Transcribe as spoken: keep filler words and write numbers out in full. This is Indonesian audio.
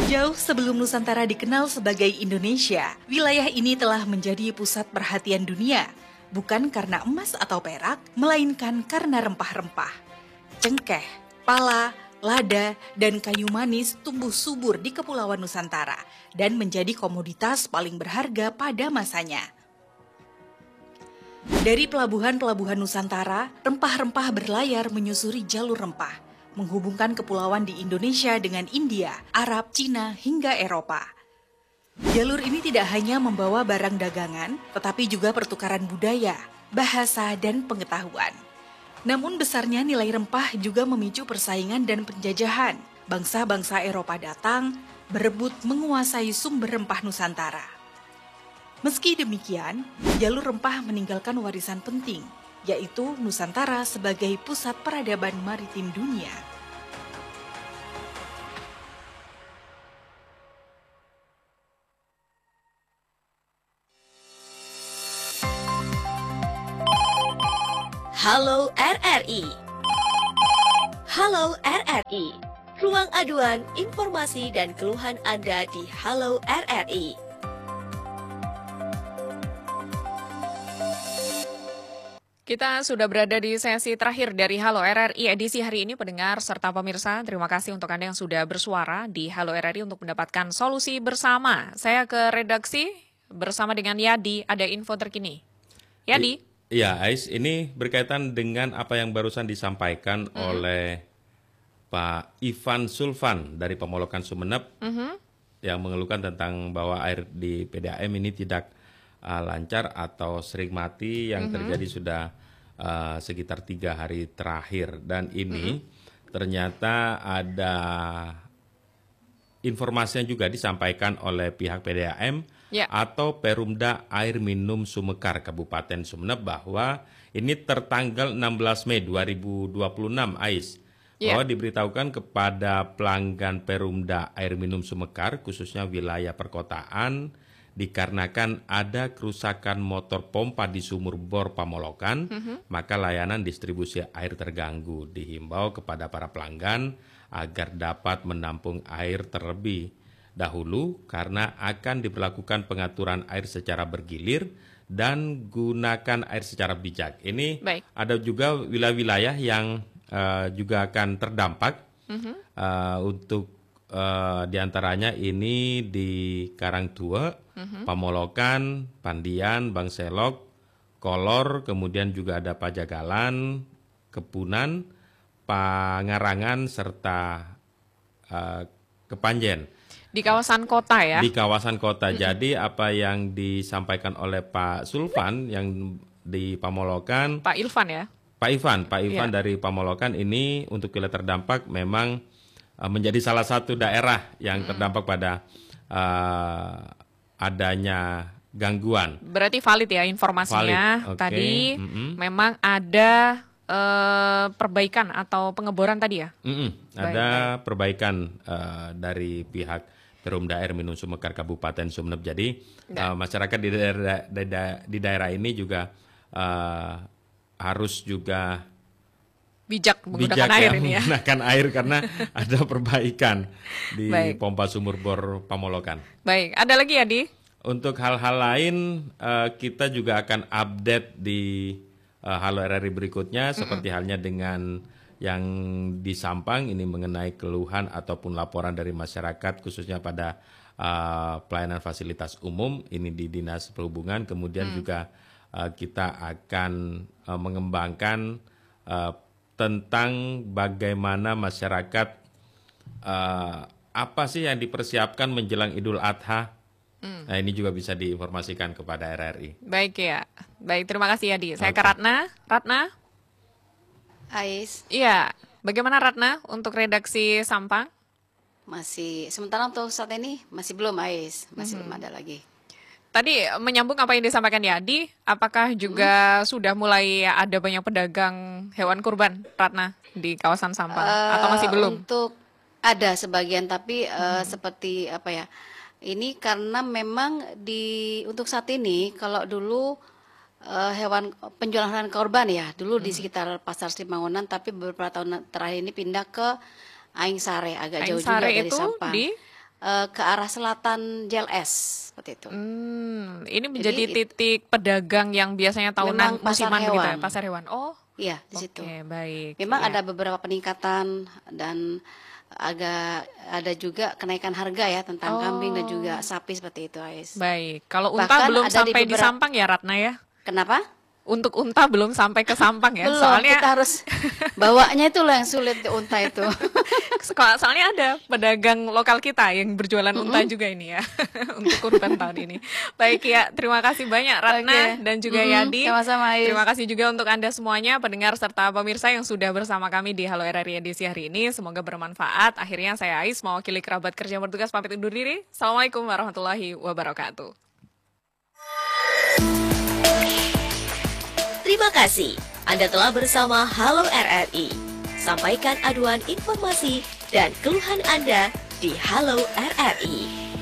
Jauh sebelum Nusantara dikenal sebagai Indonesia, wilayah ini telah menjadi pusat perhatian dunia, bukan karena emas atau perak, melainkan karena rempah-rempah. Cengkeh, pala, lada, dan kayu manis tumbuh subur di Kepulauan Nusantara dan menjadi komoditas paling berharga pada masanya. Dari pelabuhan-pelabuhan Nusantara, rempah-rempah berlayar menyusuri jalur rempah, menghubungkan kepulauan di Indonesia dengan India, Arab, Cina, hingga Eropa. Jalur ini tidak hanya membawa barang dagangan, tetapi juga pertukaran budaya, bahasa, dan pengetahuan. Namun besarnya nilai rempah juga memicu persaingan dan penjajahan. Bangsa-bangsa Eropa datang, berebut menguasai sumber rempah Nusantara. Meski demikian, jalur rempah meninggalkan warisan penting, yaitu Nusantara sebagai pusat peradaban maritim dunia. Halo R R I. Halo R R I. Ruang aduan, informasi dan keluhan Anda di Halo R R I. Kita sudah berada di sesi terakhir dari Halo R R I edisi hari ini, pendengar serta pemirsa. Terima kasih untuk Anda yang sudah bersuara di Halo R R I untuk mendapatkan solusi bersama. Saya ke redaksi bersama dengan Yadi, ada info terkini. Yadi? Iya, Ais, ini berkaitan dengan apa yang barusan disampaikan mm-hmm. oleh Pak Ivan Sulfan dari Pamolokan Sumeneb mm-hmm. yang mengeluhkan tentang bahwa air di P D A M ini tidak uh, lancar atau sering mati yang mm-hmm. terjadi sudah uh, sekitar tiga hari terakhir. Dan ini mm-hmm. ternyata ada informasi yang juga disampaikan oleh pihak P D A M ya. Atau Perumda Air Minum Sumekar Kabupaten Sumeneb bahwa ini tertanggal enam belas Mei dua ribu dua puluh enam, Ais, ya. Bahwa diberitahukan kepada pelanggan Perumda Air Minum Sumekar khususnya wilayah perkotaan dikarenakan ada kerusakan motor pompa di sumur bor Pamolokan, mm-hmm. maka layanan distribusi air terganggu. Dihimbau kepada para pelanggan agar dapat menampung air terlebih dahulu karena akan diberlakukan pengaturan air secara bergilir dan gunakan air secara bijak. Ini Baik. Ada juga wilayah-wilayah yang uh, juga akan terdampak mm-hmm. uh, untuk uh, diantaranya ini di Karangtua, mm-hmm. Pamolokan, Pandian, Bangselok, Kolor, kemudian juga ada Pajagalan, Kepunan, Pangarangan, serta uh, Kepanjen. Di kawasan kota ya? Di kawasan kota. Mm-hmm. Jadi apa yang disampaikan oleh Pak Sulfan yang di Pamolokan. Pak Ilvan ya? Pak Ivan, Pak Ivan yeah. dari Pamolokan ini untuk wilayah terdampak memang uh, menjadi salah satu daerah yang mm-hmm. terdampak pada uh, adanya gangguan. Berarti valid ya informasinya. Valid. Okay. Tadi mm-hmm. memang ada uh, perbaikan atau pengeboran tadi ya? Mm-hmm. Ada baik. perbaikan uh, dari pihak Perumda Air Minum Sumekar Kabupaten Sumeneb. Jadi uh, masyarakat di daerah, di, di daerah ini juga uh, harus juga bijak menggunakan bijak air ya, ini ya. menggunakan air karena ada perbaikan di Baik. pompa sumur bor Pamolokan. Baik, ada lagi ya Di? Untuk hal-hal lain uh, kita juga akan update di uh, Halo R R I berikutnya, mm-hmm. seperti halnya dengan yang di Sampang ini mengenai keluhan ataupun laporan dari masyarakat khususnya pada uh, pelayanan fasilitas umum ini di Dinas Perhubungan. Kemudian hmm. juga uh, kita akan uh, mengembangkan uh, tentang bagaimana masyarakat uh, apa sih yang dipersiapkan menjelang Idul Adha. Hmm. Nah ini juga bisa diinformasikan kepada R R I. Baik ya, baik terima kasih ya Di. Saya okay. ke Ratna, Ratna. Ais. Iya, bagaimana Ratna untuk redaksi Sampang? Masih, sementara untuk saat ini masih belum Ais, masih mm-hmm. belum ada lagi. Tadi menyambung apa yang disampaikan Yadi, apakah juga hmm. sudah mulai ada banyak pedagang hewan kurban, Ratna, di kawasan Sampang, uh, atau masih belum? Untuk ada sebagian, tapi uh, hmm. seperti apa ya, ini karena memang di untuk saat ini, kalau dulu uh, hewan penjualan hewan kurban ya, dulu hmm. di sekitar Pasar Slimangunan, tapi beberapa tahun terakhir ini pindah ke Aing Sare, agak Aing jauh Sare juga dari itu Sampang. Di? uh, ke arah selatan J L S seperti itu. Hmm, ini menjadi Jadi, titik pedagang yang biasanya tahunan memang pasar musiman gitu ya, hewan. pasar hewan. Oh, Iya, di oke, situ. baik. Memang ya. ada beberapa peningkatan dan agak ada juga kenaikan harga ya tentang Oh. kambing dan juga sapi seperti itu, Ais. Baik, kalau unta Bahkan belum ada di sampai di, beberapa- Sampang ya, Ratna ya? Kenapa? Untuk unta belum sampai ke Sampang ya, Belum, soalnya kita harus bawanya itu loh yang sulit di unta itu. soalnya ada pedagang lokal kita yang berjualan unta juga ini ya untuk kurban tahun ini. Baik ya, terima kasih banyak Ratna Oke. dan juga Mm-mm, Yadi. sama-sama, Ais. Terima kasih juga untuk Anda semuanya, pendengar serta pemirsa yang sudah bersama kami di Halo R R I edisi hari ini. Semoga bermanfaat. Akhirnya saya Ais mewakili kerabat kerja bertugas pamit undur diri. Assalamualaikum warahmatullahi wabarakatuh. Terima kasih Anda telah bersama Halo R R I. Sampaikan aduan informasi dan keluhan Anda di Halo R R I.